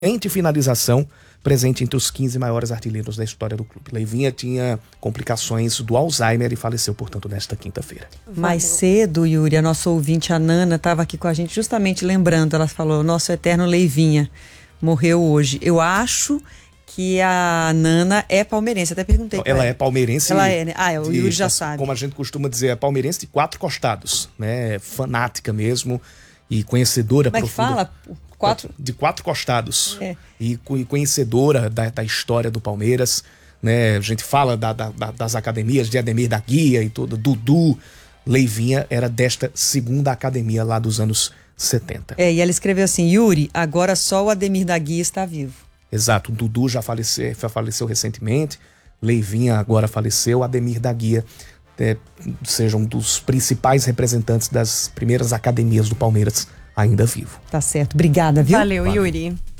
excelente finalização, presente entre os 15 maiores artilheiros da história do clube. Leivinha tinha complicações do Alzheimer e faleceu, portanto, nesta quinta-feira. Mais cedo, Yuri, a nossa ouvinte, a Nana, estava aqui com a gente justamente lembrando, ela falou, nosso eterno Leivinha morreu hoje. Eu acho que a Nana é palmeirense, até perguntei. Ela é palmeirense. Ela é, né? O Yuri já sabe. Como a gente costuma dizer, é palmeirense de 4 costados, né? Fanática mesmo e conhecedora profunda. Como é que fala? De 4 costados. E conhecedora da história do Palmeiras, né? A gente fala das academias de Ademir da Guia e tudo. Dudu. Leivinha era desta segunda academia lá dos anos 70. E ela escreveu assim, Yuri, agora só o Ademir da Guia está vivo. Exato, o Dudu já faleceu recentemente, Leivinha agora faleceu, Ademir da Guia seja um dos principais representantes das primeiras academias do Palmeiras ainda vivo. Tá certo, obrigada, viu? Valeu, Yuri.